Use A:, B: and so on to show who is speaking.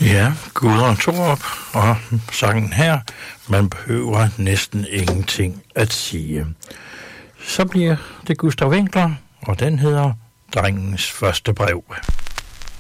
A: Ja, Gudrun Thorup og sangen her, man behøver næsten ingenting at sige. Så bliver det Gustav Winckler, og den hedder Drengens første brev.